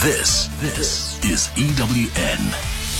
This is EWN.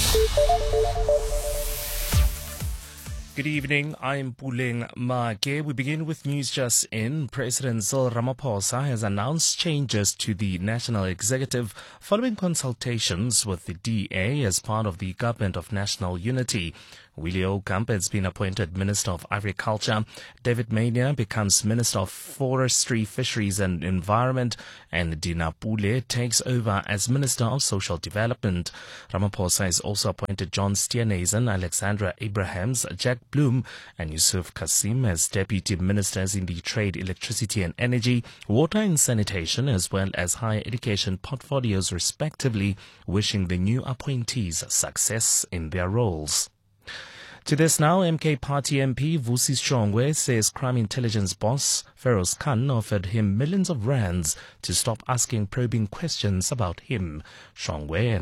Good evening, I'm Puleng Make. We begin with news just in. President Cyril Ramaphosa has announced changes to the National Executive following consultations with the DA as part of the Government of National Unity. Willie Okamp has been appointed Minister of Agriculture. David Mania becomes Minister of Forestry, Fisheries and Environment, and Dina Pule takes over as Minister of Social Development. Ramaphosa has also appointed John Steenhuisen, Alexandra Abrahams, Jack Bloom and Yusuf Kasim as Deputy Ministers in the Trade, Electricity and Energy, Water and Sanitation, as well as Higher Education portfolios respectively, wishing the new appointees success in their roles. To this now, MK Party MP Vusi Shongwe says crime intelligence boss Feroz Khan offered him millions of rands to stop asking probing questions about him. Shongwe,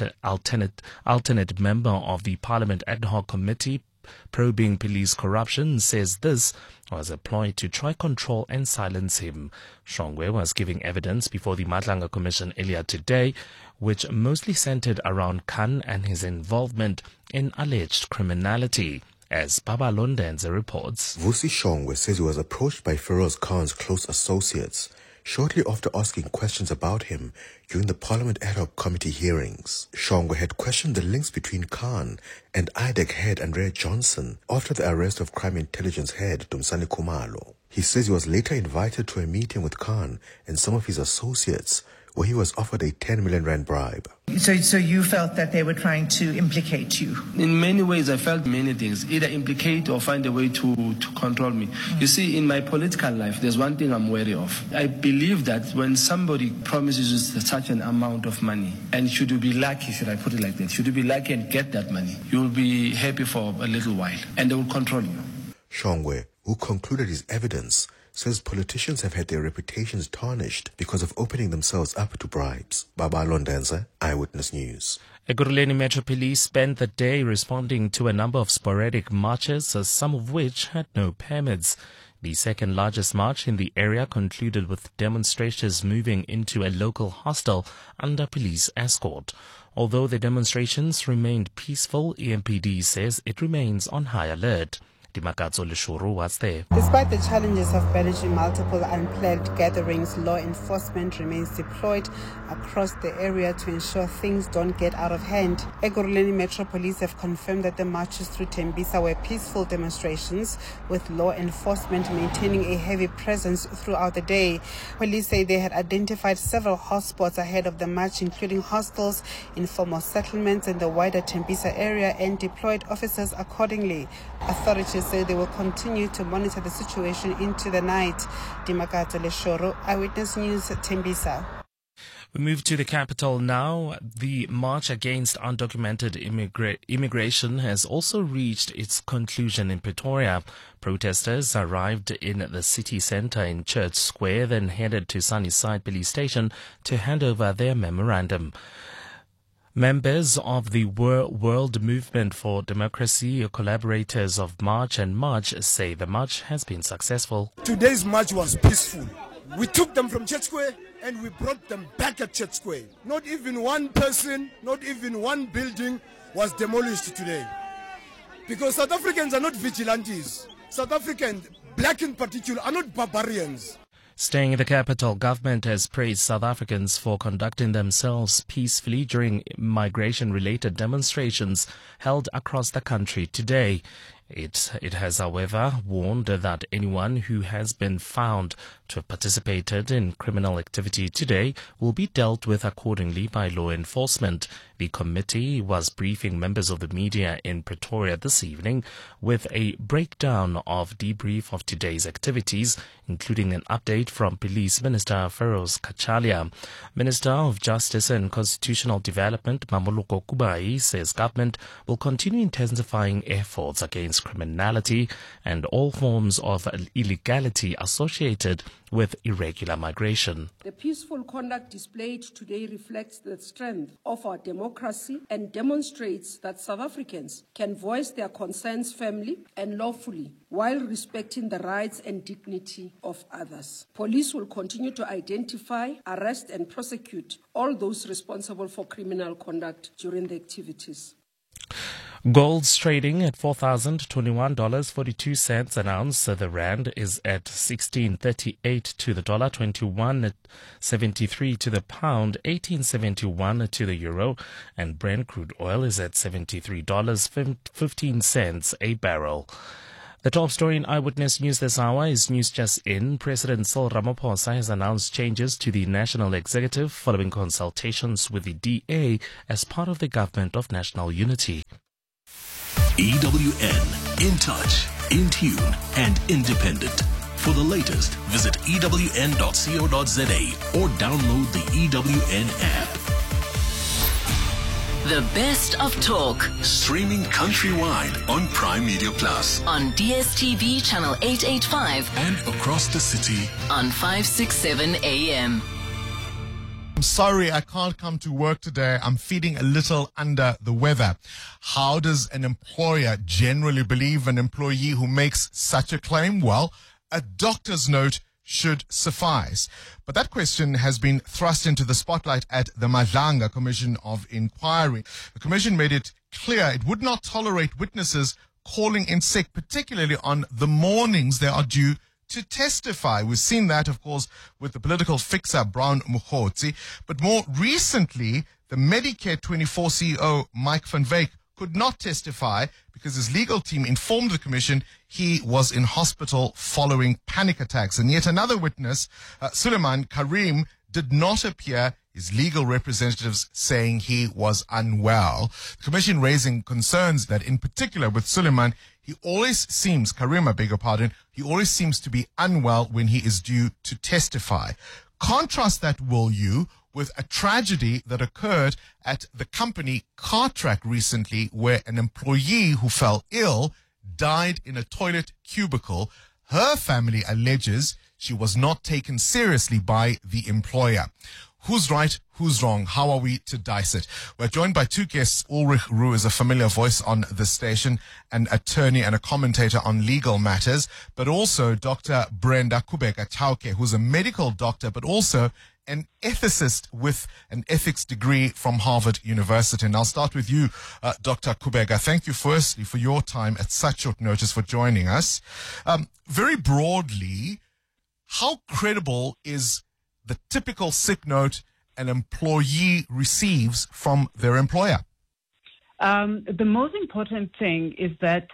an alternate member of the Parliament Ad Hoc Committee probing police corruption, says this was a ploy to try control and silence him. Shongwe was giving evidence before the Madlanga Commission earlier today, which mostly centered around Khan and his involvement in alleged criminality. As Baba Londenze reports, Vusi Shongwe says he was approached by Feroz Khan's close associates shortly after asking questions about him during the Parliament Ad Hoc Committee hearings. Shongwe had questioned the links between Khan and IDEC head Andrea Johnson after the arrest of Crime Intelligence head Dumisani Khumalo. He says he was later invited to a meeting with Khan and some of his associates where he was offered a 10 million rand bribe. So you felt that they were trying to implicate you? In many ways, I felt many things, either implicate or find a way to control me. You see, in my political life, there's one thing I'm wary of. I believe that when somebody promises you such an amount of money, and should you be lucky, should I put it like that, should you be lucky and get that money, you'll be happy for a little while, and they will control you. Shongwe, who concluded his evidence, says politicians have had their reputations tarnished because of opening themselves up to bribes. Baba Londenze, Eyewitness News. Ekurhuleni Metro Police spent the day responding to a number of sporadic marches, some of which had no permits. The second largest march in the area concluded with demonstrators moving into a local hostel under police escort. Although the demonstrations remained peaceful, EMPD says it remains on high alert. Dimakatso Leshuru was there. Despite the challenges of managing multiple unplanned gatherings, law enforcement remains deployed across the area to ensure things don't get out of hand. Ekurhuleni Metro Police have confirmed that the marches through Tembisa were peaceful demonstrations, with law enforcement maintaining a heavy presence throughout the day. Police say they had identified several hotspots ahead of the march, including hostels, informal settlements in the wider Tembisa area, and deployed officers accordingly. Authorities say they will continue to monitor the situation into the night. Dimakatso Leshoro, Eyewitness News, Tembisa. We move to the capital now. The march against undocumented immigration has also reached its conclusion in Pretoria. Protesters arrived in the city centre in Church Square, then headed to Sunnyside Police Station to hand over their memorandum. Members of the World Movement for Democracy, collaborators of March and March, say the march has been successful. Today's march was peaceful. We took them from Church Square and we brought them back at Church Square. Not even one person, not even one building was demolished today. Because South Africans are not vigilantes. South Africans, black in particular, are not barbarians. Staying in the capital, government has praised South Africans for conducting themselves peacefully during migration-related demonstrations held across the country today. It has, however, warned that anyone who has been found to have participated in criminal activity today will be dealt with accordingly by law enforcement. The committee was briefing members of the media in Pretoria this evening with a breakdown of debrief of today's activities, including an update from Police Minister Feroz Kachalia. Minister of Justice and Constitutional Development Mamoloko Kubai says government will continue intensifying efforts against against criminality and all forms of illegality associated with irregular migration. The peaceful conduct displayed today reflects the strength of our democracy and demonstrates that South Africans can voice their concerns firmly and lawfully while respecting the rights and dignity of others. Police will continue to identify, arrest and prosecute all those responsible for criminal conduct during the activities. Gold's trading at $4,021.42 an ounce. The rand is at 16.38 to the dollar, 21.73 to the pound, 18.71 to the euro, and Brent crude oil is at $73.15 a barrel. The top story in Eyewitness News this hour is news just in. President Cyril Ramaphosa has announced changes to the National Executive following consultations with the DA as part of the Government of National Unity. EWN, in touch, in tune, and independent. For the latest, visit ewn.co.za or download the EWN app. The best of talk. Streaming countrywide on Prime Media Plus. On DSTV channel 885. And across the city on 567 AM. I'm sorry I can't come to work today. I'm feeling a little under the weather. How does an employer generally believe an employee who makes such a claim? Well, a doctor's note should suffice. But that question has been thrust into the spotlight at the Madlanga Commission of Inquiry. The commission made it clear it would not tolerate witnesses calling in sick, particularly on the mornings they are due to testify. We've seen that, of course, with the political fixer Brown Mokgotsi. But more recently, the Medicare 24 CEO Mike van Wyk could not testify because his legal team informed the commission he was in hospital following panic attacks. And yet another witness, Suleiman Karim, did not appear, his legal representatives saying he was unwell. The commission raising concerns that in particular with Suleiman, he always seems to be unwell when he is due to testify. Contrast that, will you, with a tragedy that occurred at the company Cartrack recently, where an employee who fell ill died in a toilet cubicle. Her family alleges she was not taken seriously by the employer. Who's right? Who's wrong? How are we to dice it? We're joined by two guests. Ulrich Roux is a familiar voice on the station, an attorney and a commentator on legal matters, but also Dr. Brenda Kubeka-Chauke, who's a medical doctor, but also an ethicist with an ethics degree from Harvard University. And I'll start with you, Dr. Kubeka. Thank you firstly for your time at such short notice for joining us. Very broadly, how credible is the typical sick note an employee receives from their employer? The most important thing is that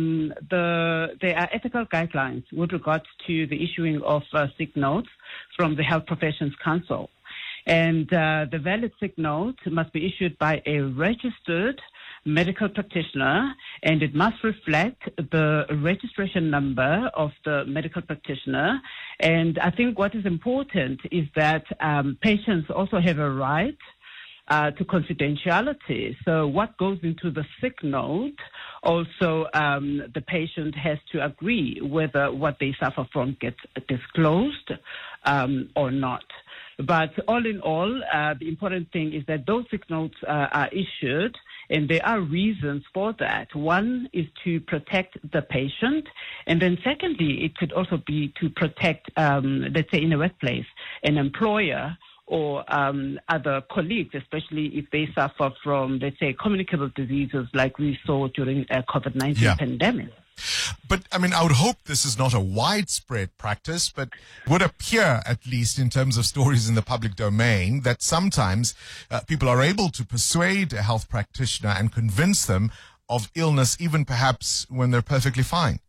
there are ethical guidelines with regards to the issuing of sick notes from the Health Professions Council. And the valid sick note must be issued by a registered medical practitioner, and it must reflect the registration number of the medical practitioner. And I think what is important is that patients also have a right to confidentiality. So what goes into the sick note, also the patient has to agree whether what they suffer from gets disclosed or not. But all in all, the important thing is that those sick notes are issued, and there are reasons for that. One is to protect the patient, and then secondly, it could also be to protect, let's say in a workplace, an employer or other colleagues, especially if they suffer from, let's say, communicable diseases like we saw during COVID-19 pandemic. But, I mean, I would hope this is not a widespread practice, but would appear, at least in terms of stories in the public domain, that sometimes people are able to persuade a health practitioner and convince them of illness, even perhaps when they're perfectly fine.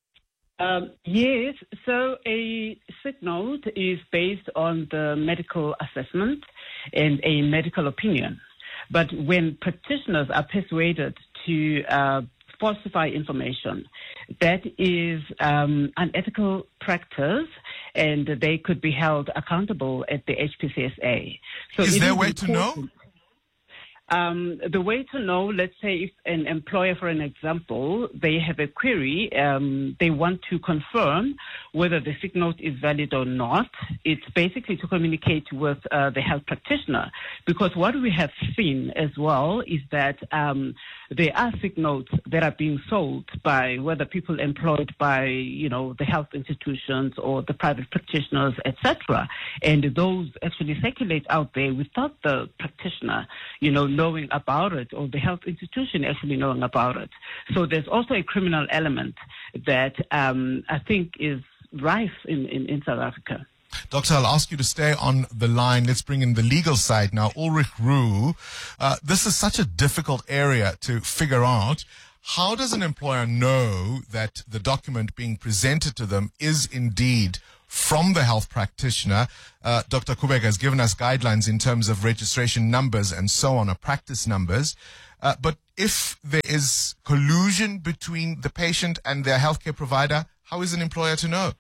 Yes, so a sick note is based on the medical assessment and a medical opinion. But when practitioners are persuaded to falsify information, that is an ethical practice, and they could be held accountable at the HPCSA. So is there a way to know? The way to know, let's say if an employer, for an example, they have a query, they want to confirm whether the sick note is valid or not, it's basically to communicate with the health practitioner. Because what we have seen as well is that there are sick notes that are being sold by whether people employed by, the health institutions or the private practitioners, etc. And those actually circulate out there without the practitioner, knowing about it, or the health institution actually knowing about it. So there's also a criminal element that I think is rife in South Africa. Doctor, I'll ask you to stay on the line. Let's bring in the legal side now. Ulrich Roux, this is such a difficult area to figure out. How does an employer know that the document being presented to them is indeed from the health practitioner? Dr. Kubeka has given us guidelines in terms of registration numbers and so on, or practice numbers. But if there is collusion between the patient and their healthcare provider, how is an employer to know?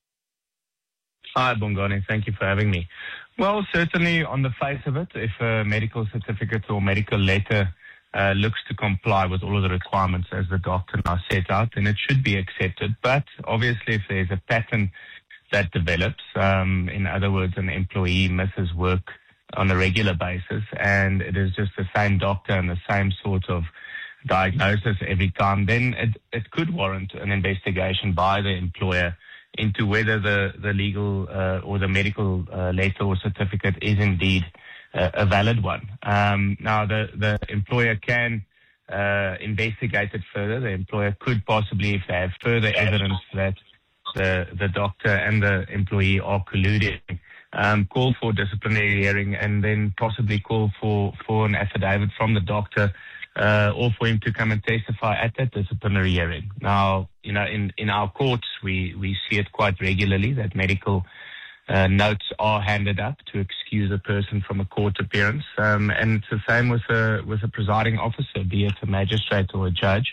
Hi, Bongani. Thank you for having me. Well, certainly on the face of it, if a medical certificate or medical letter looks to comply with all of the requirements as the doctor now set out, then it should be accepted. But obviously, if there's a pattern that develops, in other words, an employee misses work on a regular basis, and it is just the same doctor and the same sort of diagnosis every time, then it could warrant an investigation by the employer into whether the legal or the medical letter or certificate is indeed a valid one. Now, the employer can investigate it further. The employer could possibly, if they have further evidence that the doctor and the employee are colluding, call for disciplinary hearing and then possibly call for an affidavit from the doctor or for him to come and testify at that disciplinary hearing. Now, in our courts, we see it quite regularly that medical notes are handed up to excuse a person from a court appearance. And it's the same with a presiding officer, be it a magistrate or a judge.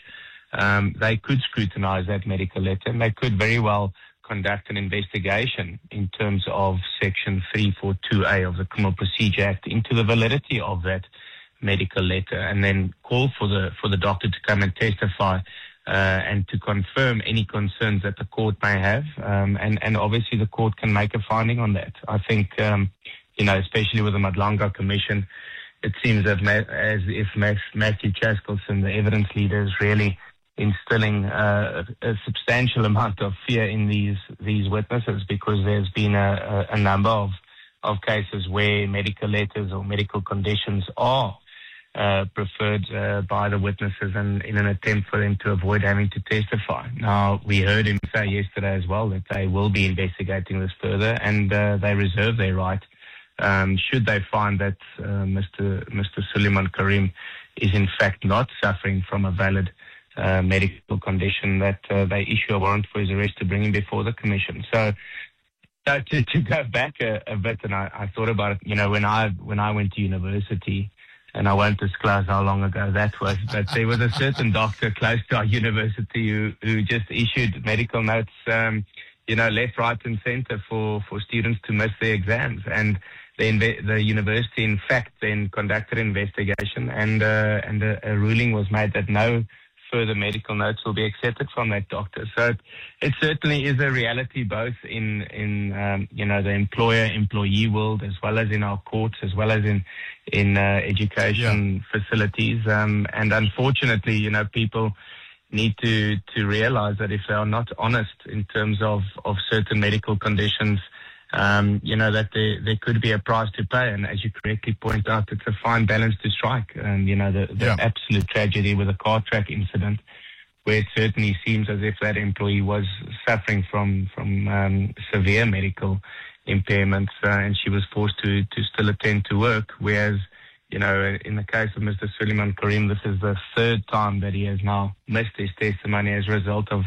They could scrutinize that medical letter, and they could very well conduct an investigation in terms of Section 342A of the Criminal Procedure Act into the validity of that medical letter, and then call for the doctor to come and testify and to confirm any concerns that the court may have, and obviously the court can make a finding on that. I think, especially with the Madlanga Commission, it seems that as if Matthew Chaskelson, the evidence leader, is really instilling a substantial amount of fear in these witnesses, because there's been a number of cases where medical letters or medical conditions are preferred by the witnesses, and in an attempt for them to avoid having to testify. Now, we heard him say yesterday as well that they will be investigating this further, and they reserve their right, should they find that Mr. Suleiman Karim is in fact not suffering from a valid medical condition, that they issue a warrant for his arrest to bring him before the commission. So to go back a bit, and I thought about it, when I went to university, and I won't disclose how long ago that was, but there was a certain doctor close to our university who just issued medical notes, left, right, and center for students to miss their exams. And the university, in fact, then conducted an investigation, and a ruling was made that no further medical notes will be accepted from that doctor. So it certainly is a reality, both in the employer-employee world, as well as in our courts, as well as in education facilities. And unfortunately, people need to realize that if they are not honest in terms of certain medical conditions, that there could be a price to pay. And as you correctly point out, it's a fine balance to strike. And, the absolute tragedy with the car track incident, where it certainly seems as if that employee was suffering from severe medical impairments, and she was forced to still attend to work. Whereas, in the case of Mr. Suleiman Karim, this is the third time that he has now missed his testimony as a result of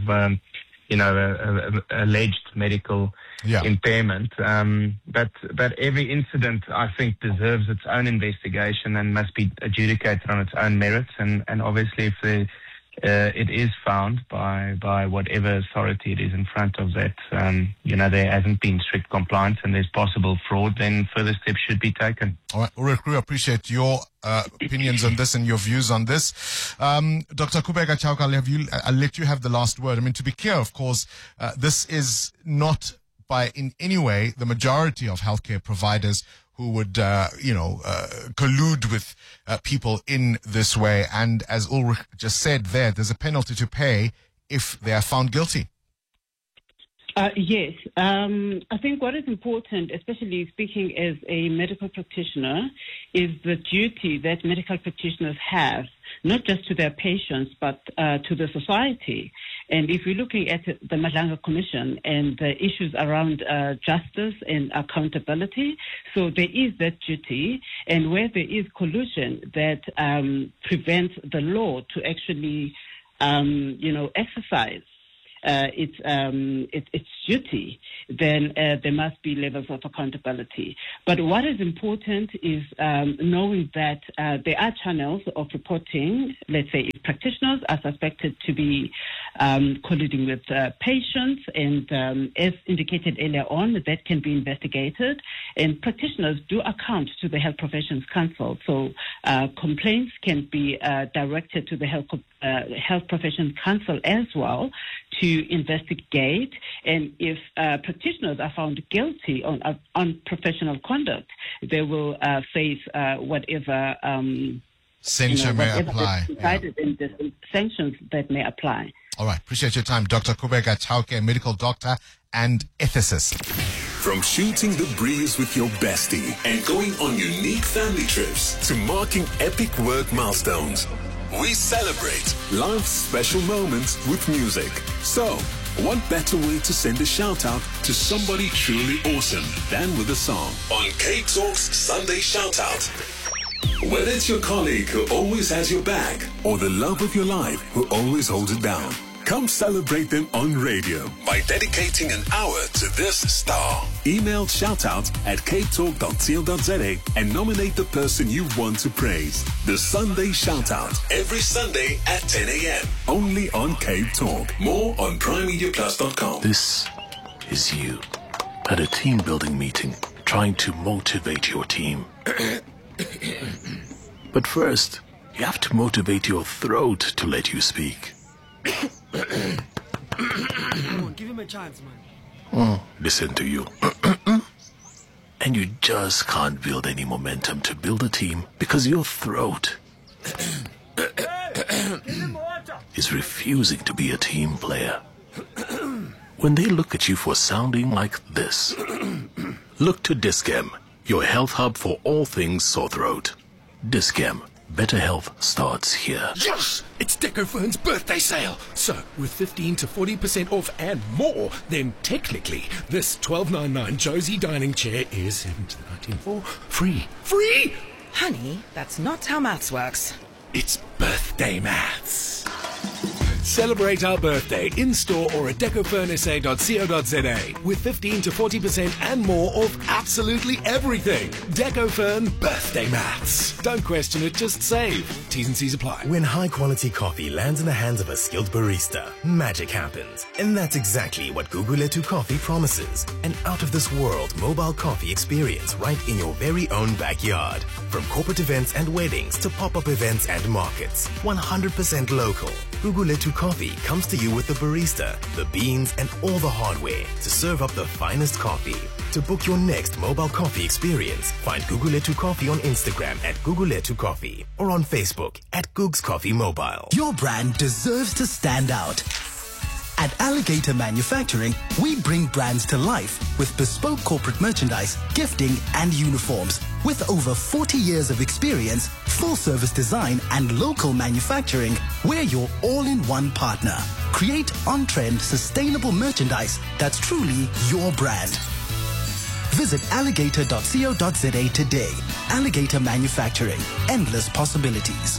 alleged medical impairment. But every incident, I think, deserves its own investigation and must be adjudicated on its own merits. And obviously, if it is found by whatever authority it is in front of that, there hasn't been strict compliance and there's possible fraud, then further steps should be taken. All right, Ulrich, we appreciate your opinions on this and your views on this. Dr. Qhubeka Chauke, I'll let you have the last word. I mean, to be clear, of course, this is not in any way the majority of healthcare providers who would, collude with people in this way. And as Ulrich just said there's a penalty to pay if they are found guilty. Yes. I think what is important, especially speaking as a medical practitioner, is the duty that medical practitioners have, not just to their patients, but to the society. And if we're looking at the Madlanga Commission and the issues around justice and accountability, so there is that duty. And where there is collusion that prevents the law to actually, exercise its duty, then there must be levels of accountability. But what is important is knowing that there are channels of reporting. Let's say if practitioners are suspected to be colluding with patients, and as indicated earlier on, that can be investigated. And practitioners do account to the Health Professions Council, so complaints can be directed to the Health Professions Council as well to investigate, and if practitioners are found guilty on unprofessional conduct, they will face whatever censure may apply. In the sanctions that may apply. All right, appreciate your time, Dr. Qhubeka Chauke, medical doctor and ethicist. From shooting the breeze with your bestie and going on unique family trips to marking epic work milestones, we celebrate life's special moments with music. So, what better way to send a shout out to somebody truly awesome than with a song on K-Talk's Sunday Shout Out. Whether it's your colleague who always has your back or the love of your life who always holds it down, come celebrate them on radio by dedicating an hour to this star. Email shoutout@ktalk.co.za and nominate the person you want to praise. The Sunday Shoutout, every Sunday at 10 a.m. only on Cape Talk. More on primemediaplus.com. This is you at a team building meeting trying to motivate your team. But first, you have to motivate your throat to let you speak. Come on, give him a chance, man. Listen to you. And you just can't build any momentum to build a team because your throat is refusing to be a team player. When they look at you for sounding like this, look to Dis-Chem, your health hub for all things sore throat. Dis-Chem. Better health starts here. Yes! It's Decofern's birthday sale. So, with 15 to 40% off and more, then technically, this $12.99 Josie dining chair is $17.19 for free. Free! Honey, that's not how maths works. It's birthday maths. Celebrate our birthday in-store or at decofernsa.co.za with 15 to 40% and more off absolutely everything. Decofern birthday maths. Don't question it, just save. T's and C's apply. When high-quality coffee lands in the hands of a skilled barista, magic happens. And that's exactly what Guguletu Coffee promises. An out-of-this-world mobile coffee experience right in your very own backyard. From corporate events and weddings to pop-up events and markets. 100% local. Guguletu Coffee comes to you with the barista, the beans, and all the hardware to serve up the finest coffee. To book your next mobile coffee experience, find Guguletu Coffee on Instagram at Guguletu Coffee or on Facebook at Googs Coffee Mobile. Your brand deserves to stand out. At Alligator Manufacturing, we bring brands to life with bespoke corporate merchandise, gifting, and uniforms. With over 40 years of experience, full-service design, and local manufacturing, we're your all-in-one partner. Create on-trend, sustainable merchandise that's truly your brand. Visit alligator.co.za today. Alligator Manufacturing. Endless possibilities.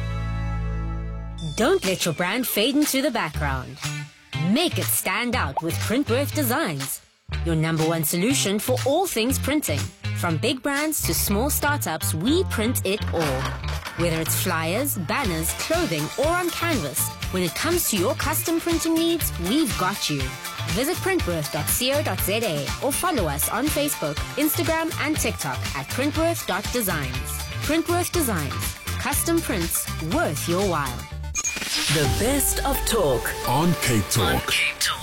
Don't let your brand fade into the background. Make it stand out with Printworth Designs, your #1 solution for all things printing. From big brands to small startups, we print it all. Whether it's flyers, banners, clothing, or on canvas, When it comes to your custom printing needs, we've got you. Visit printworth.co.za or follow us on Facebook, Instagram and TikTok at printworth.designs. Printworth Designs. Custom prints worth your while. The best of talk on Cape Talk.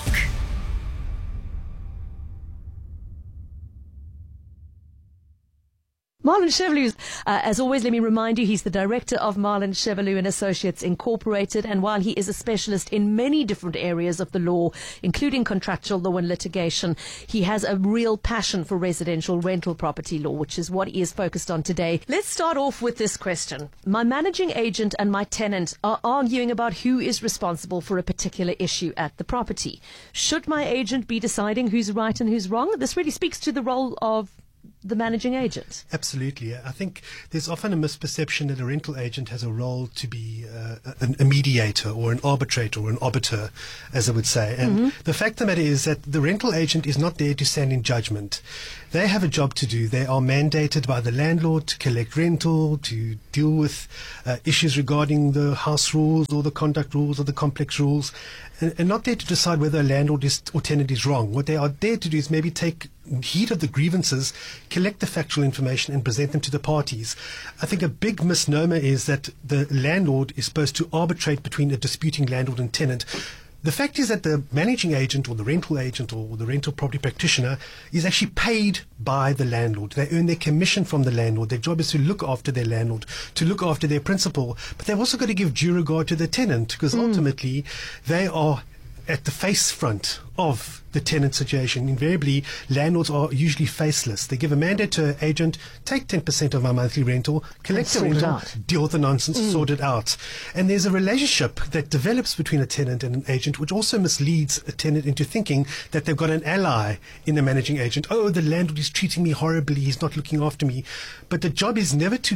Marlon Chevelu, as always, let me remind you, he's the director of Marlon Chevelu and Associates Incorporated. And while he is a specialist in many different areas of the law, including contractual law and litigation, he has a real passion for residential rental property law, which is what he is focused on today. Let's start off with this question. My managing agent and my tenant are arguing about who is responsible for a particular issue at the property. Should my agent be deciding who's right and who's wrong? This really speaks to the role of the managing agent. Absolutely. I think there's often a misperception that a rental agent has a role to be a mediator or an arbitrator or an arbiter, as I would say. And the fact of the matter is that the rental agent is not there to stand in judgment. They have a job to do. They are mandated by the landlord to collect rental, to deal with issues regarding the house rules or the conduct rules or the complex rules, and not there to decide whether a landlord or tenant is wrong. What they are there to do is maybe take heed of the grievances, collect the factual information and present them to the parties. I think a big misnomer is that the landlord is supposed to arbitrate between a disputing landlord and tenant. The fact is that the managing agent or the rental agent or the rental property practitioner is actually paid by the landlord. They earn their commission from the landlord. Their job is to look after their landlord, to look after their principal. But they've also got to give due regard to the tenant, because ultimately they are at the face front of the tenant situation. Invariably, landlords are usually faceless. They give a mandate to an agent, take 10% of my monthly rental, collect the rental, deal with the nonsense, sort it out. And there's a relationship that develops between a tenant and an agent, which also misleads a tenant into thinking that they've got an ally in the managing agent. Oh, the landlord is treating me horribly, he's not looking after me. But the job is never to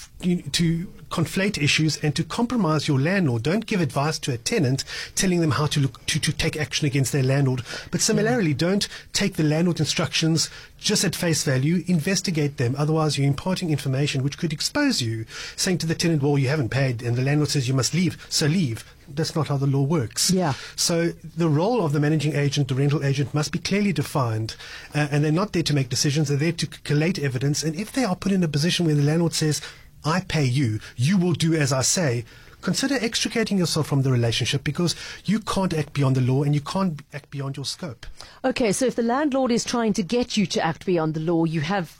conflate issues and to compromise your landlord. Don't give advice to a tenant telling them how to take action against their landlord. But similarly, don't take the landlord's instructions just at face value. Investigate them. Otherwise, you're imparting information which could expose you, saying to the tenant, well, you haven't paid, and the landlord says you must leave, so leave. That's not how the law works. Yeah. So the role of the managing agent, the rental agent, must be clearly defined, and they're not there to make decisions. They're there to collate evidence. And if they are put in a position where the landlord says, I pay you, you will do as I say, consider extricating yourself from the relationship, because you can't act beyond the law and you can't act beyond your scope. Okay, so if the landlord is trying to get you to act beyond the law,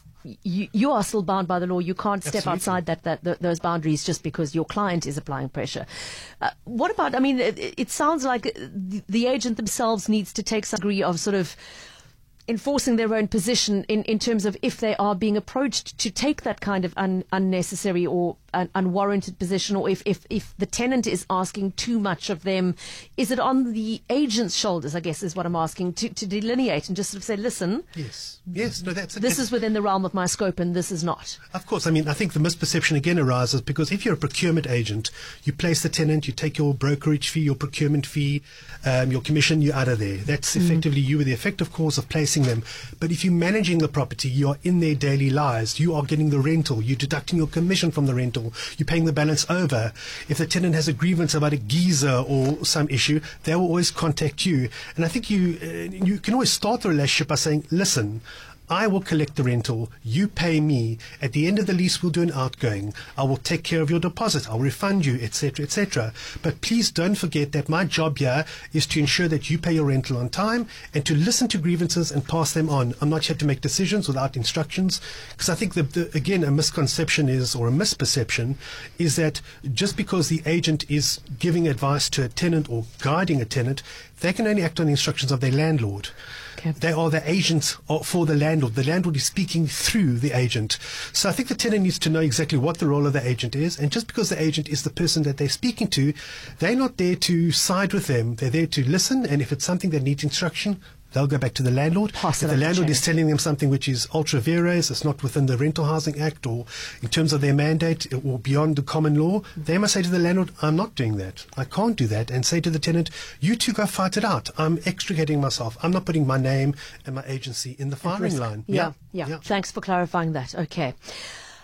you are still bound by the law. You can't step outside those boundaries just because your client is applying pressure. What about, I mean, it sounds like the agent themselves needs to take some degree of sort of enforcing their own position in terms of if they are being approached to take that kind of unnecessary or unwarranted position, or if the tenant is asking too much of them. Is it on the agent's shoulders, I guess is what I'm asking, to delineate and just sort of say, listen, yes, no, this is within the realm of my scope and this is not? Of course. I mean, I think the misperception again arises because if you're a procurement agent, you place the tenant, you take your brokerage fee, your procurement fee, your commission, you're out of there. That's effectively you with the effective cause of placing them. But if you're managing the property, you are in their daily lives. You are getting the rental. You're deducting your commission from the rental. You're paying the balance over. If the tenant has a grievance about a geyser or some issue, they will always contact you. And I think you can always start the relationship by saying, listen, I will collect the rental, you pay me. At the end of the lease, we'll do an outgoing. I will take care of your deposit. I'll refund you, etc., etc. But please don't forget that my job here is to ensure that you pay your rental on time and to listen to grievances and pass them on. I'm not here to make decisions without instructions, because I think, again, a misconception is, or a misperception, is that just because the agent is giving advice to a tenant or guiding a tenant, they can only act on the instructions of their landlord. Okay. They are the agents for the landlord. The landlord is speaking through the agent. So I think the tenant needs to know exactly what the role of the agent is. And just because the agent is the person that they're speaking to, they're not there to side with them. They're there to listen. And if it's something that needs instruction, they'll go back to the landlord. If the landlord is telling them something which is ultra vires, it's not within the Rental Housing Act or in terms of their mandate or beyond the common law, they must say to the landlord, I'm not doing that. I can't do that. And say to the tenant, you two go fight it out. I'm extricating myself. I'm not putting my name and my agency in the firing line. Yeah. Thanks for clarifying that. Okay.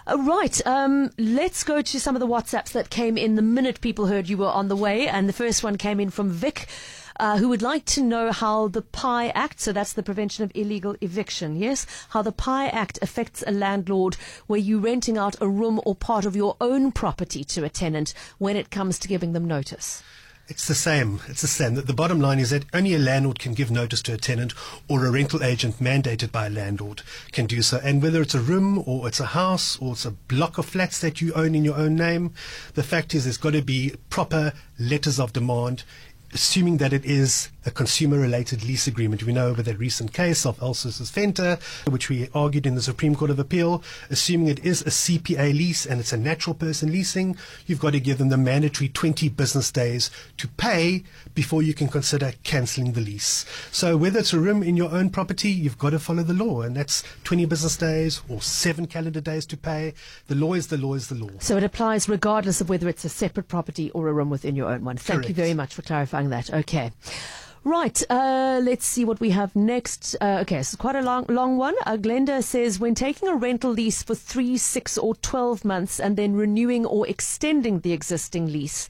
Right. Let's go to some of the WhatsApps that came in the minute people heard you were on the way. And the first one came in from Vic, who would like to know how the PI Act, so that's the Prevention of Illegal Eviction, yes, how the PI Act affects a landlord where you're renting out a room or part of your own property to a tenant when it comes to giving them notice. It's the same. The bottom line is that only a landlord can give notice to a tenant, or a rental agent mandated by a landlord can do so. And whether it's a room or it's a house or it's a block of flats that you own in your own name, the fact is there's got to be proper letters of demand, assuming that it is a consumer-related lease agreement. We know over that recent case of Elsus Venter, which we argued in the Supreme Court of Appeal, assuming it is a CPA lease and it's a natural person leasing, you've got to give them the mandatory 20 business days to pay before you can consider cancelling the lease. So whether it's a room in your own property, you've got to follow the law, and that's 20 business days or 7 calendar days to pay. The law is the law is the law. So it applies regardless of whether it's a separate property or a room within your own one. Thank you very much for clarifying that. Okay. Right, let's see what we have next. Okay, so quite a long one. Glenda says, when taking a rental lease for 3, 6 or 12 months and then renewing or extending the existing lease,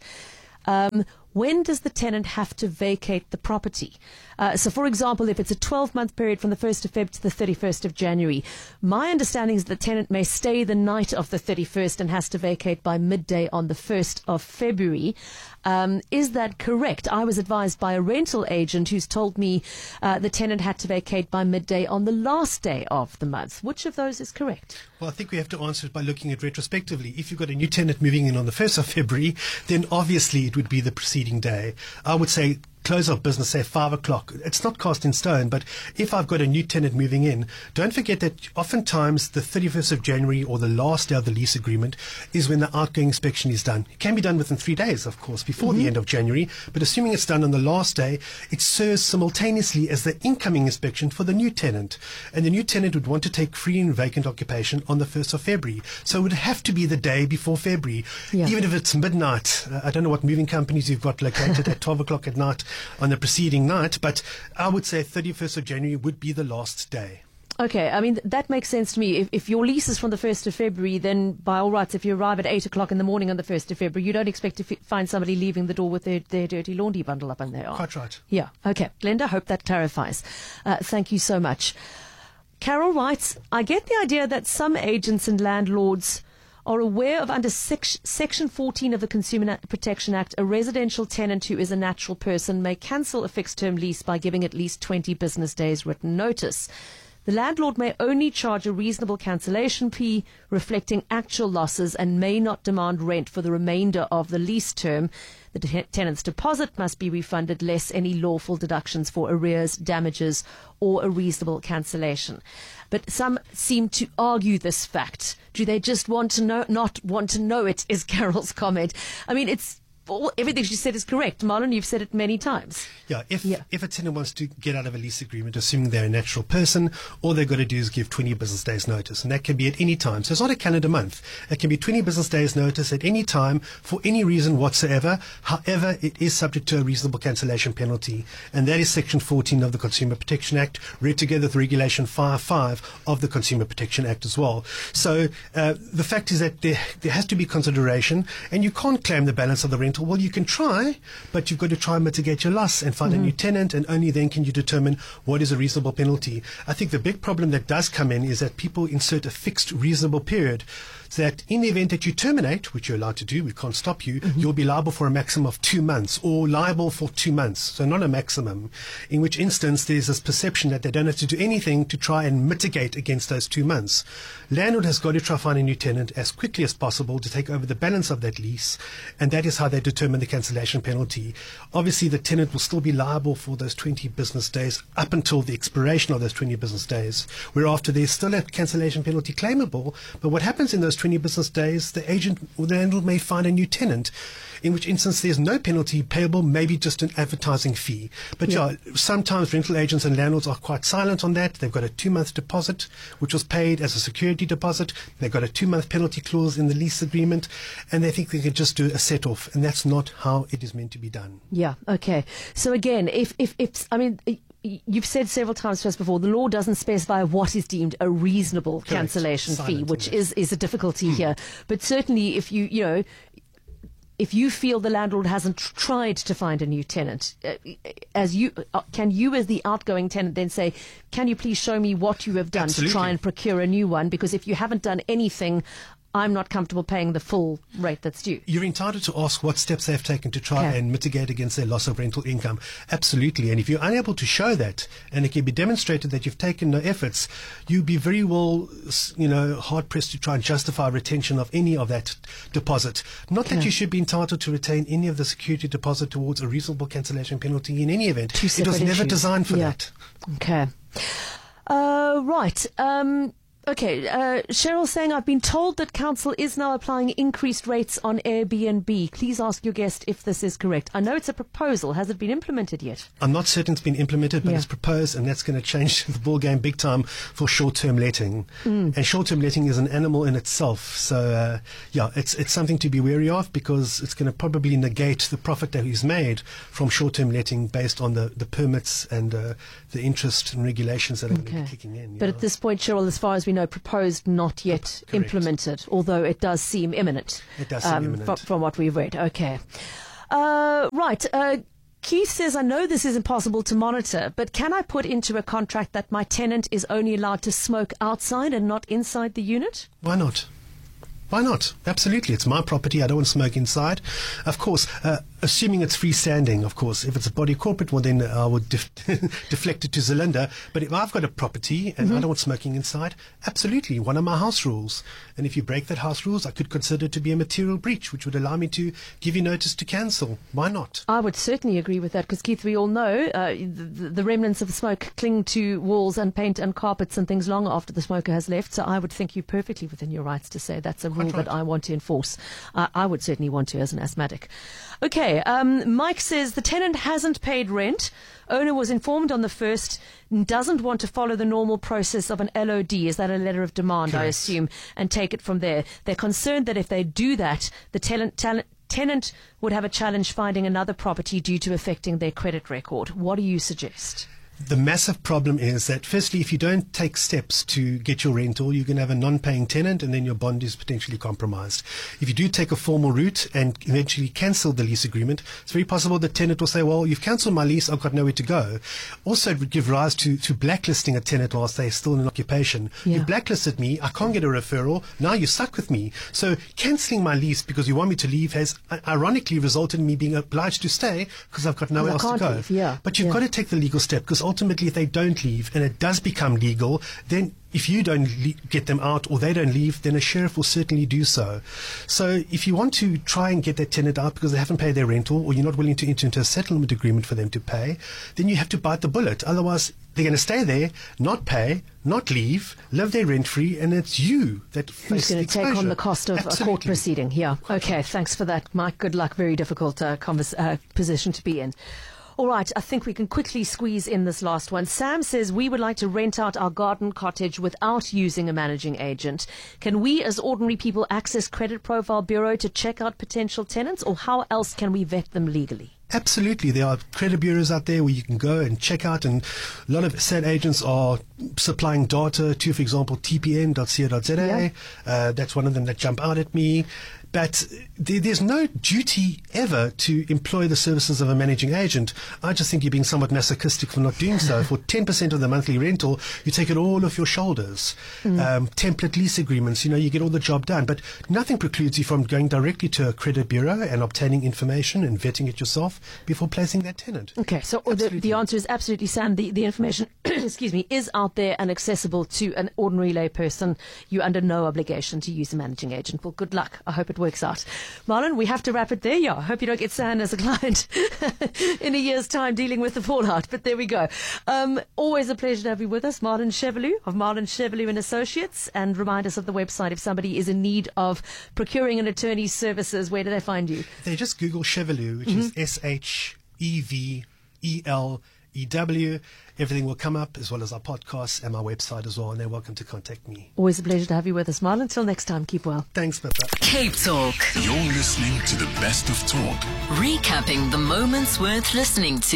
when does the tenant have to vacate the property? So, for example, if it's a 12-month period from the 1st of Feb to the 31st of January, my understanding is the tenant may stay the night of the 31st and has to vacate by midday on the 1st of February. Is that correct? I was advised by a rental agent who's told me the tenant had to vacate by midday on the last day of the month. Which of those is correct? Well, I think we have to answer it by looking at retrospectively. If you've got a new tenant moving in on the 1st of February, then obviously it would be the preceding day. I would say close of business, say 5 o'clock. It's not cast in stone, but if I've got a new tenant moving in, don't forget that oftentimes the 31st of January or the last day of the lease agreement is when the outgoing inspection is done. It can be done within 3 days, of course, before the end of January, but assuming it's done on the last day, it serves simultaneously as the incoming inspection for the new tenant. And the new tenant would want to take free and vacant occupation on the 1st of February. So it would have to be the day before February, even if it's midnight. I don't know what moving companies you've got located at 12 o'clock at night on the preceding night, but I would say 31st of January would be the last day. Okay, I mean, that makes sense to me. If your lease is from the 1st of February, then by all rights, if you arrive at 8 o'clock in the morning on the 1st of February, you don't expect to find somebody leaving the door with their dirty laundry bundle up in their arm. Quite right. Yeah, okay. Glenda, hope that clarifies. Thank you so much. Carol writes, I get the idea that some agents and landlords are aware of under Section 14 of the Consumer Protection Act, a residential tenant who is a natural person may cancel a fixed-term lease by giving at least 20 business days written notice. The landlord may only charge a reasonable cancellation fee reflecting actual losses and may not demand rent for the remainder of the lease term. The tenant's deposit must be refunded less any lawful deductions for arrears, damages, or a reasonable cancellation. But some seem to argue this fact. Do they just want to know, not want to know it, is Carol's comment. I mean, everything she said is correct. Marlon, you've said it many times. Yeah, if a tenant wants to get out of a lease agreement, assuming they're a natural person, all they've got to do is give 20 business days notice, and that can be at any time. So it's not a calendar month. It can be 20 business days notice at any time for any reason whatsoever. However, it is subject to a reasonable cancellation penalty, and that is Section 14 of the Consumer Protection Act, read together with Regulation 5 of the Consumer Protection Act as well. So the fact is that there has to be consideration, and you can't claim the balance of the rental. Well, you can try, but you've got to try and mitigate your loss and find a new tenant, and only then can you determine what is a reasonable penalty. I think the big problem that does come in is that people insert a fixed reasonable period, that in the event that you terminate, which you're allowed to do, we can't stop you, you'll be liable for a maximum of 2 months, or liable for 2 months, so not a maximum, in which instance there's this perception that they don't have to do anything to try and mitigate against those 2 months. Landlord has got to try to find a new tenant as quickly as possible to take over the balance of that lease, and that is how they determine the cancellation penalty. Obviously, the tenant will still be liable for those 20 business days up until the expiration of those 20 business days, whereafter there's still a cancellation penalty claimable, but what happens in those 20 business days, the agent or the landlord may find a new tenant, in which instance there's no penalty payable, maybe just an advertising fee. But sometimes rental agents and landlords are quite silent on that. They've got a 2-month deposit, which was paid as a security deposit. They've got a 2-month penalty clause in the lease agreement, and they think they can just do a set-off, and that's not how it is meant to be done. Yeah, okay. So again, if I mean, you've said several times to us before, the law doesn't specify what is deemed a reasonable cancellation fee, which is a difficulty here. But certainly if if you feel the landlord hasn't tried to find a new tenant, can you as the outgoing tenant then say, can you please show me what you have done to try and procure a new one? Because if you haven't done anything, I'm not comfortable paying the full rate that's due. You're entitled to ask what steps they've taken to try and mitigate against their loss of rental income. Absolutely. And if you're unable to show that, and it can be demonstrated that you've taken no efforts, you'd be very well, hard-pressed to try and justify retention of any of that deposit. Not that you should be entitled to retain any of the security deposit towards a reasonable cancellation penalty in any event. It was never designed for that. Okay. Right. Okay, Cheryl saying, I've been told that council is now applying increased rates on Airbnb. Please ask your guest if this is correct. I know it's a proposal. Has it been implemented yet? I'm not certain it's been implemented, but it's proposed, and that's going to change the ball game big time for short-term letting. And short-term letting is an animal in itself. So, it's something to be wary of, because it's going to probably negate the profit that is made from short-term letting based on the permits and the interest and regulations that are going to be kicking in. But at this point, Cheryl, as far as we know, proposed, not yet implemented, although it does seem imminent. It does seem imminent. From what we've read. Okay. Right. Keith says, I know this is impossible to monitor, but can I put into a contract that my tenant is only allowed to smoke outside and not inside the unit? Why not? Why not? Absolutely. It's my property. I don't want to smoke inside. Of course, assuming it's freestanding, of course. If it's a body corporate, well, then I would deflect it to Zelinda. But if I've got a property and I don't want smoking inside, absolutely, one of my house rules. And if you break that house rules, I could consider it to be a material breach, which would allow me to give you notice to cancel. Why not? I would certainly agree with that, because, Keith, we all know the remnants of smoke cling to walls and paint and carpets and things long after the smoker has left. So I would think you're perfectly within your rights to say that's a rule that I want to enforce. I would certainly want to as an asthmatic. Okay, Mike says the tenant hasn't paid rent. Owner was informed on the 1st, doesn't want to follow the normal process of an LOD. Is that a letter of demand, correct, I assume, and take it from there. They're concerned that if they do that, the tenant would have a challenge finding another property due to affecting their credit record. What do you suggest? The massive problem is that, firstly, if you don't take steps to get your rental, you're going to have a non-paying tenant, and then your bond is potentially compromised. If you do take a formal route and eventually cancel the lease agreement, it's very possible the tenant will say, well, you've cancelled my lease, I've got nowhere to go. Also, it would give rise to blacklisting a tenant whilst they're still in an occupation. You blacklisted me, I can't get a referral, now you're stuck with me. So cancelling my lease because you want me to leave has ironically resulted in me being obliged to stay because I've got nowhere else to go. But you've got to take the legal step, because ultimately, if they don't leave and it does become legal, then if you don't get them out or they don't leave, then a sheriff will certainly do so. So if you want to try and get that tenant out because they haven't paid their rental, or you're not willing to enter into a settlement agreement for them to pay, then you have to bite the bullet. Otherwise, they're going to stay there, not pay, not leave, live there rent-free, and it's you that who's going to take on the cost of a court proceeding. Yeah. Okay, thanks for that, Mike. Good luck. Very difficult position to be in. All right, I think we can quickly squeeze in this last one. Sam says, we would like to rent out our garden cottage without using a managing agent. Can we as ordinary people access Credit Profile Bureau to check out potential tenants, or how else can we vet them legally? Absolutely. There are credit bureaus out there where you can go and check out, and a lot of estate agents are supplying data to, for example, tpn.co.za. That's one of them that jump out at me. But there's no duty ever to employ the services of a managing agent. I just think you're being somewhat masochistic for not doing so. For 10% of the monthly rental, you take it all off your shoulders. Template lease agreements, you get all the job done. But nothing precludes you from going directly to a credit bureau and obtaining information and vetting it yourself before placing that tenant. Okay, so the answer is absolutely, Sam. The information, excuse me, is out there and accessible to an ordinary lay person. You're under no obligation to use a managing agent. Well, good luck. I hope it works out. Marlon, we have to wrap it there. I hope you don't get San as a client in a year's time dealing with the fallout, but there we go. Always a pleasure to have you with us, Marlon Chevelou of Marlon Chevelou and Associates. And remind us of the website if somebody is in need of procuring an attorney's services. Where do they find you? They just Google Chevelou, which is SHEVELEW. Everything will come up, as well as our podcasts and my website as well, and they're welcome to contact me. Always a pleasure to have you with us, Marlon. Until next time, keep well. Thanks, Pippa. Cape Talk. You're listening to the best of talk. Recapping the moments worth listening to.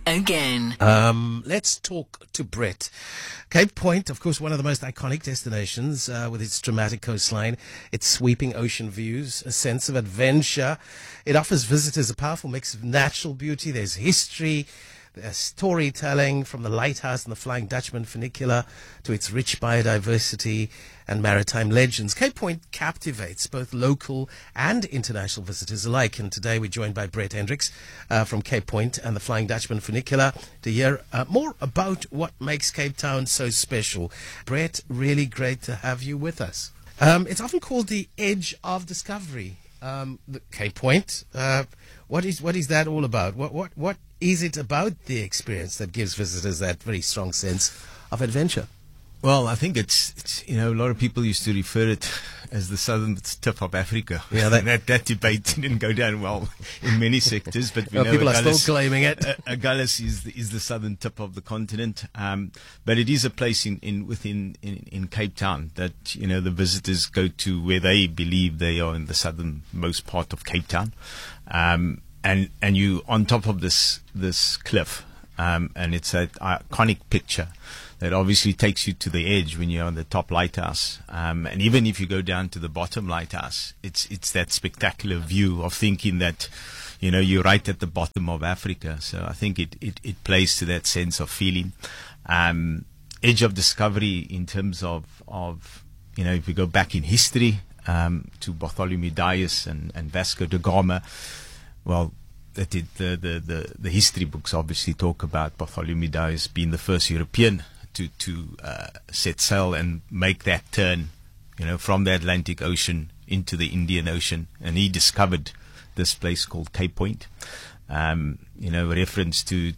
again. Let's talk to Brett. Cape Point, of course, one of the most iconic destinations with its dramatic coastline, its sweeping ocean views, a sense of adventure. It offers visitors a powerful mix of natural beauty. There's history, there's storytelling, from the lighthouse and the Flying Dutchman funicular to its rich biodiversity and maritime legends. Cape Point captivates both local and international visitors alike. And today we're joined by Brett Hendricks from Cape Point and the Flying Dutchman funicular to hear more about what makes Cape Town so special. Brett, really great to have you with us. It's often called the Edge of Discovery, the Cape Point. What is that all about? What is it about the experience that gives visitors that very strong sense of adventure? Well, I think it's a lot of people used to refer it as the southern tip of Africa. Yeah, that debate didn't go down well in many sectors, but we know people are still claiming it. Agulhas is the southern tip of the continent, but it is a place within Cape Town that the visitors go to where they believe they are in the southernmost part of Cape Town, and you on top of this cliff, and it's an iconic picture that obviously takes you to the edge when you're on the top lighthouse. And even if you go down to the bottom lighthouse, it's that spectacular view of thinking that, you're right at the bottom of Africa. So I think it plays to that sense of feeling. Edge of discovery in terms of if we go back in history, to Bartholomew Dias and Vasco da Gama, well, the history books obviously talk about Bartholomew Dias being the first European to set sail and make that turn, from the Atlantic Ocean into the Indian Ocean, and he discovered this place called Cape Point. Reference to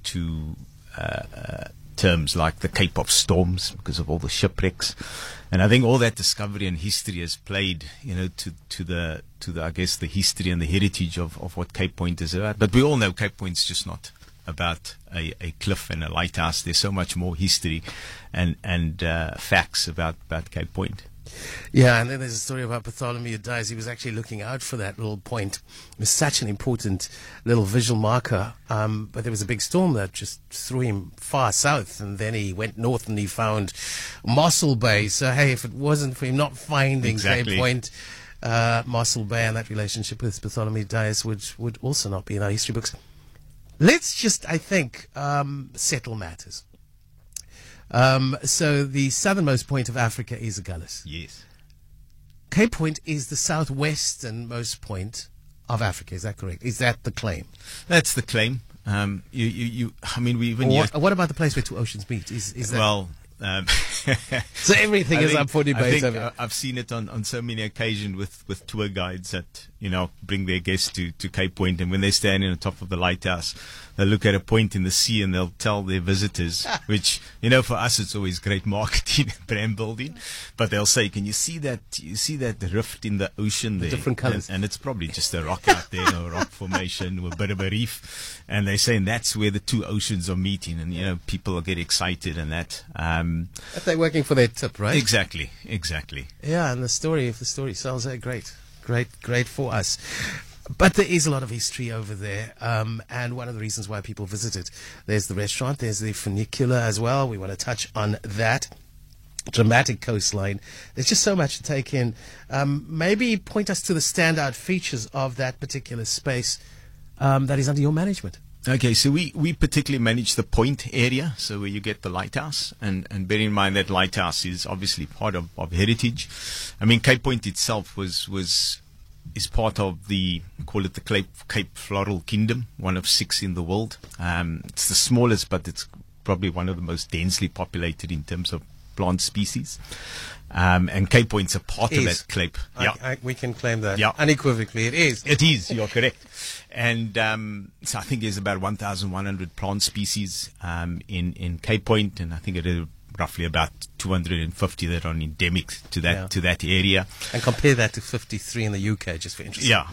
terms like the Cape of Storms because of all the shipwrecks, and I think all that discovery and history has played, to the I guess the history and the heritage of what Cape Point is about. But we all know Cape Point's just not about a cliff and a lighthouse. There's so much more history and facts about Cape Point. Yeah, and then there's a story about Bartholomew Dias. He was actually looking out for that little point. It was such an important little visual marker, but there was a big storm that just threw him far south, and then he went north and he found Mossel Bay. So hey, if it wasn't for him not finding Cape Point, Mossel Bay and that relationship with Bartholomew Dias would also not be in our history books. Let's just, I think, settle matters. So the southernmost point of Africa is Agulhas. Yes. Cape Point is the southwesternmost point of Africa. Is that correct? Is that the claim? That's the claim. What about the place where two oceans meet? Is that? Well, so everything is up for debate. I've seen it on so many occasions with tour guides that bring their guests to Cape Point, and when they're standing on top of the lighthouse, they'll look at a point in the sea and they'll tell their visitors, which for us it's always great marketing and brand building, but they'll say, "Can you see that? You see that rift in the ocean there? Different colors, and it's probably just a rock out there, a rock formation with a bit of a reef." And they're saying that's where the two oceans are meeting, and people will get excited and that. They're working for their tip, right? Exactly. Yeah, and if the story sells, great for us. But there is a lot of history over there, and one of the reasons why people visit it, there's the restaurant, there's the funicular as well. We want to touch on that. Dramatic coastline. There's just so much to take in. Maybe point us to the standout features of that particular space that is under your management. Okay, so we particularly manage the point area, so where you get the lighthouse, and bear in mind that lighthouse is obviously part of heritage. I mean, Cape Point itself is part of call it the Cape Floral Kingdom, one of 6 in the world. It's the smallest, but it's probably one of the most densely populated in terms of plant species. And Cape Point's a part of that Cape. We can claim that unequivocally. It is. It is. You're correct. And so I think there's about 1,100 plant species in Cape Point, and I think it is roughly about 250 that are endemic to that area. And compare that to 53 in the UK, just for interest. Yeah.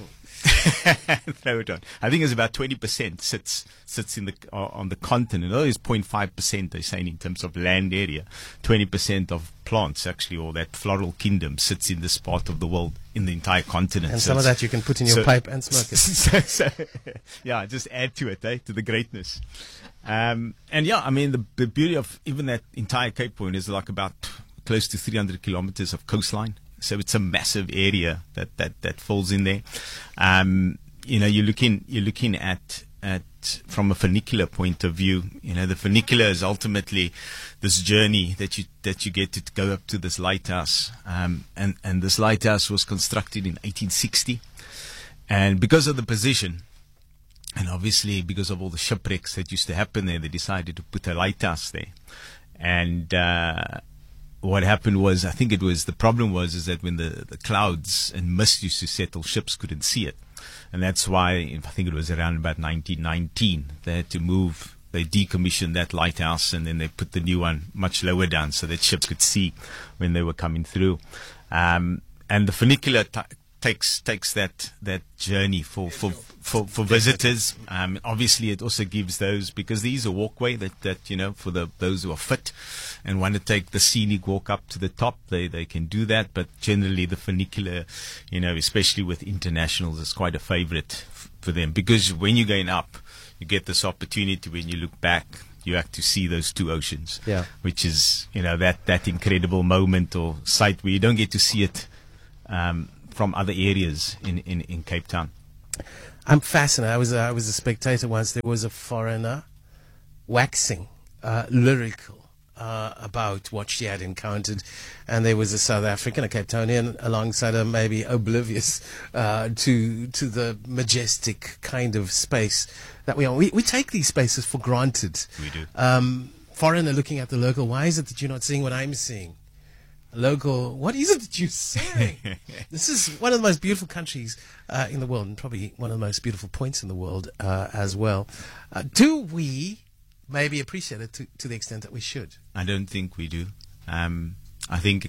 Throw it on. I think it's about 20% sits in the on the continent. Although it's 0.5%, they're saying, in terms of land area. 20% of plants, actually, or that floral kingdom, sits in this part of the world, in the entire continent. And some of that you can put in your pipe and smoke it. Yeah, just add to it, to the greatness. And yeah, I mean, the beauty of even that entire Cape Point is like about close to 300 kilometers of coastline. So it's a massive area that falls in there. You're looking at from a funicular point of view. The funicular is ultimately this journey that you get to go up to this lighthouse. And this lighthouse was constructed in 1860. And because of the position, and obviously because of all the shipwrecks that used to happen there, they decided to put a lighthouse there. And what happened was, I think the problem was that when the clouds and mist used to settle, ships couldn't see it. And that's why, I think it was around about 1919, they had to move, they decommissioned that lighthouse, and then they put the new one much lower down so that ships could see when they were coming through. And the funicular takes that journey for visitors. Obviously, it also gives those, because there is a walkway that for those who are fit and want to take the scenic walk up to the top, they can do that. But generally, the funicular, especially with internationals, is quite a favorite for them, because when you're going up, you get this opportunity, when you look back, you have to see those two oceans, which is that incredible moment or sight where you don't get to see it from other areas in Cape Town. I'm fascinated. I was a spectator once. There was a foreigner waxing lyrical about what she had encountered, and there was a South African, a Cape Townian, alongside her, maybe oblivious to the majestic kind of space that we are. We take these spaces for granted. We do. Foreigner looking at the local. Why is it that you're not seeing what I'm seeing? Local, what is it that you're saying? This is one of the most beautiful countries in the world, and probably one of the most beautiful points in the world as well. Do we maybe appreciate it to the extent that we should? I don't think we do. I think,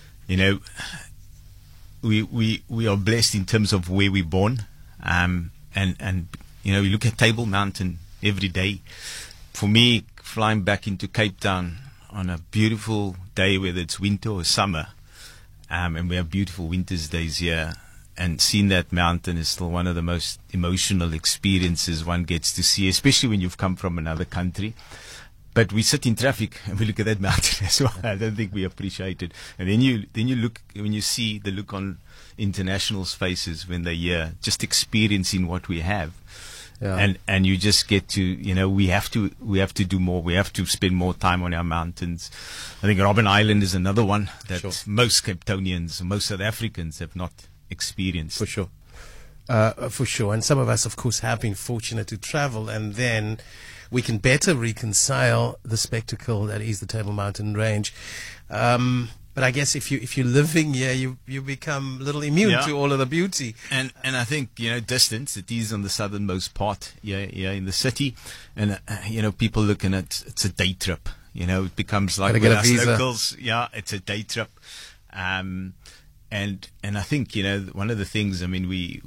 we are blessed in terms of where we're born. And we look at Table Mountain every day. For me, flying back into Cape Town on a beautiful day, whether it's winter or summer, and we have beautiful winter's days here, and seeing that mountain is still one of the most emotional experiences one gets to see, especially when you've come from another country. But we sit in traffic and we look at that mountain as well. I don't think we appreciate it. And then you look, when you see the look on internationals' faces when they're here, just experiencing what we have. Yeah. And you just get to, we have to do more. We have to spend more time on our mountains. I think Robben Island is another one that most Cape Townians, most South Africans have not experienced. For sure. For sure. And some of us, of course, have been fortunate to travel, and then we can better reconcile the spectacle that is the Table Mountain Range. But I guess if you're living here, you become a little immune to all of the beauty. And I think, distance, it is on the southernmost part in the city. And, people looking at it's a day trip. It becomes like with us locals. Yeah, it's a day trip. And I think, one of the things, I mean, we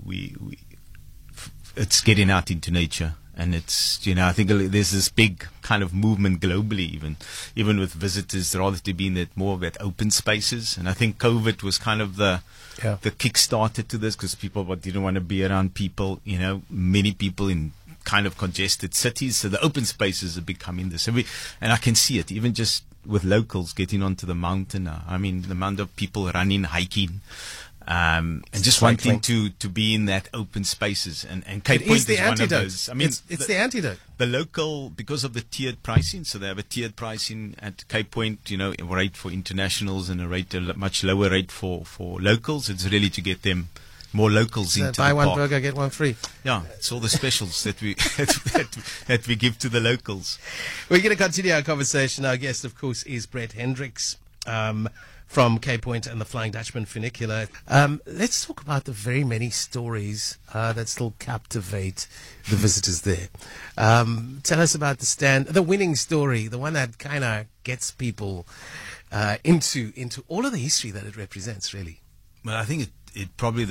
it's getting out into nature. And it's, I think there's this big kind of movement globally, even with visitors, rather to be in that more of that open spaces. And I think COVID was kind of the kickstarter to this, because people didn't want to be around people, many people in kind of congested cities. So the open spaces are becoming this. And I can see it, even just with locals getting onto the mountain. I mean, the amount of people running, hiking, and just wanting to be in that open spaces, and Cape Point is one of those. I mean, it's the antidote. The local, because of the tiered pricing, so they have a tiered pricing at Cape Point, a rate for internationals and a much lower rate for locals. It's really to get them more locals into the park. Buy one burger, get one free. Yeah, it's all the specials that we that we give to the locals. We're going to continue our conversation. Our guest, of course, is Brett Hendricks. From Cape Point and the Flying Dutchman funicular. Let's talk about the very many stories that still captivate the visitors there. Tell us about the winning story, the one that kind of gets people into all of the history that it represents, really. Well, I think it probably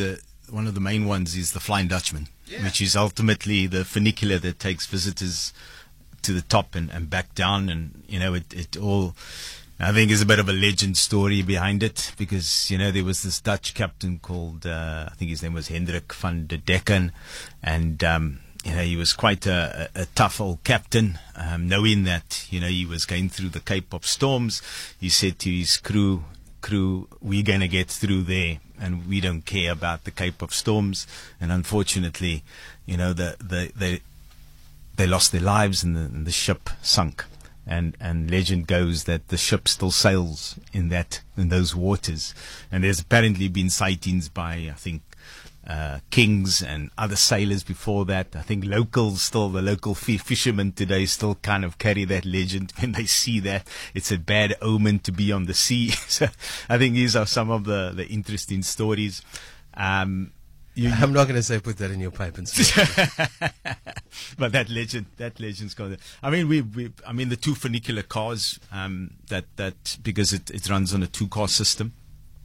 the main ones is the Flying Dutchman, which is ultimately the funicular that takes visitors to the top and back down. And, it all, I think, is a bit of a legend story behind it, because, there was this Dutch captain called, I think his name was Hendrik van der Decken, and, he was quite a tough old captain, knowing that, he was going through the Cape of Storms. He said to his crew, we're going to get through there, and we don't care about the Cape of Storms. And unfortunately, they lost their lives, and the ship sunk. And legend goes that the ship still sails in those waters. And there's apparently been sightings by, I think, kings and other sailors before that. I think the local fishermen today still kind of carry that legend. When they see that, it's a bad omen to be on the sea. So I think these are some of the interesting stories. I'm not going to say put that in your pipe and smoke. But that legend's got it. I mean, the two funicular cars, that because it runs on a 2-car system.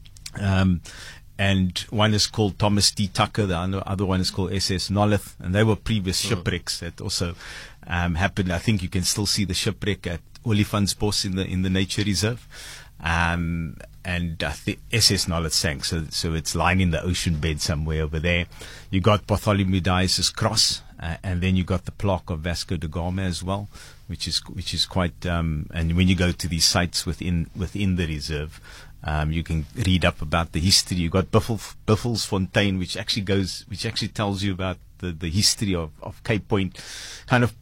And one is called Thomas D. Tucker, the other one is called SS Nolith, and they were previous shipwrecks that also happened. I think you can still see the shipwreck at Olifantsbos in the nature reserve. And I think SS Nolith sank, so it's lying in the ocean bed somewhere over there. You got Bartholomew Dias' cross, and then you got the plaque of Vasco da Gama as well, which is quite. And when you go to these sites within the reserve, you can read up about the history. You got Buffelsfontein, which actually tells you about the history of Cape Point, kind of